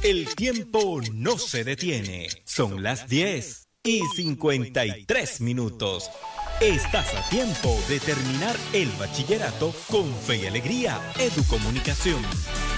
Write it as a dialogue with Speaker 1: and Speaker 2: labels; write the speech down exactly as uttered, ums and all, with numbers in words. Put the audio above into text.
Speaker 1: El tiempo no se detiene. Son las diez y cincuenta y tres minutos. Estás a tiempo de terminar el bachillerato con fe y alegría. Educomunicación.